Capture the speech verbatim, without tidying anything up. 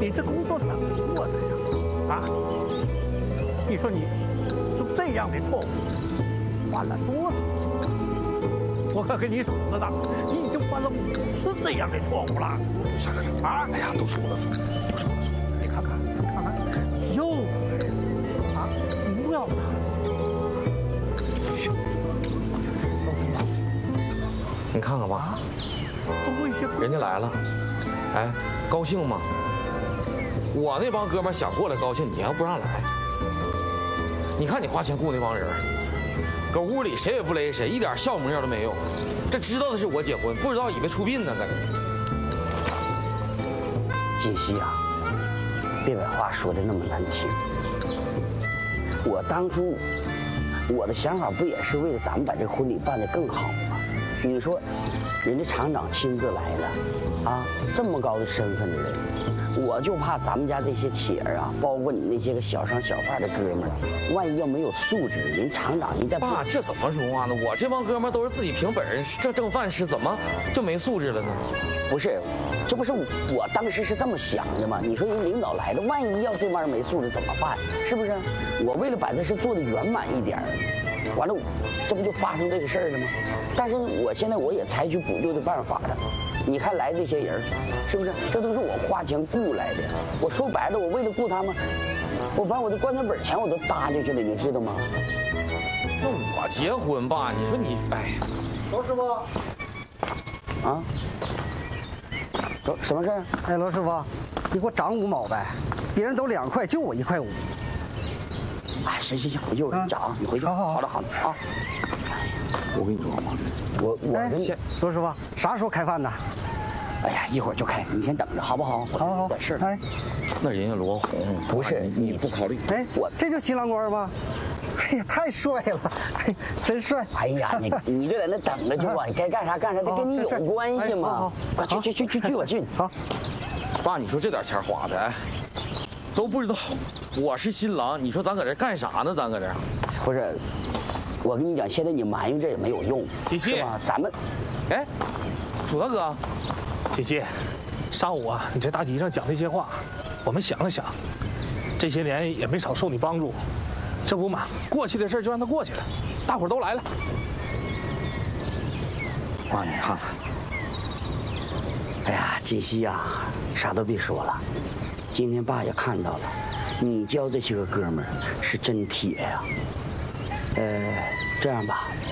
你这工作怎么做的呀？啊，你说你就这样的错误，犯了多少次？我可跟你数着呢，你已经犯了五次这样的错误了。 小哥哥啊，哎呀，都说了，都说了， 你看看，看看，又啊，不要打死。 你看看吧， 多一些， 人家来了，哎，高兴吗？我那帮哥们想过来高兴，你还不让来？你看你花钱雇那帮人，搁屋里谁也不勒谁，一点笑模样都没有。这知道的是我结婚，不知道以为出殡呢，搁这。 锦溪啊，别把话说的那么难听。我当初我的想法不也是为了咱们把这婚礼办得更好吗？你说，人家厂长亲自来了，啊，这么高的身份的人，我就怕咱们家这些企儿啊，包括你那些个小商小贩的哥们儿，万一要没有素质，人厂长人家爸，这怎么说话呢？我这帮哥们儿都是自己凭本事挣挣饭吃，怎么就没素质了呢？ 不是，这不是我当时是这么想的吗？你说人领导来的，万一要这帮人没素质怎么办？是不是？我为了把这事做得圆满一点儿，完了，这不就发生这个事儿了吗？但是我现在我也采取补救的办法了。你看来这些人，是不是？这都是我花钱雇来的。我说白了，我为了雇他们，我把我的棺材本钱我都搭进去了，你知道吗？ 那我结婚吧，你说你，哎， 罗师傅， 啊？什什么事儿？ 哎，罗师傅，你给我涨五毛呗，别人都两块，就我一块五。 哎，行行行，我一会儿给你涨，你回去。 好好好的好的啊。我跟你说嘛，我我哎，罗师傅，啥时候开饭呢？ 哎呀，一会儿就开，你先等着好不好？ 好好好， 点事。 哎， 那人家罗红不是你不考虑？ 哎，我这就新郎官吗？哎呀，太帅了，哎，真帅！ 哎呀，你你就在那等着去吧，你该干啥干啥，这跟你有关系吗？快去去去去去，我去。 好， 爸，你说这点钱花的，哎，都不知道我是新郎，你说咱搁这干啥呢？咱搁这不是，我跟你讲，现在你埋怨这也没有用，是吧？咱们， 哎，楚大哥， 姐姐，上午啊，你在大集上讲那些话，我们想了想，这些年也没少受你帮助，这不嘛，过去的事就让它过去了，大伙儿都来了。 妈，你看看，哎呀，锦溪呀，啥都别说了，今天爸也看到了，你教这些个哥们儿是真铁呀。呃，这样吧，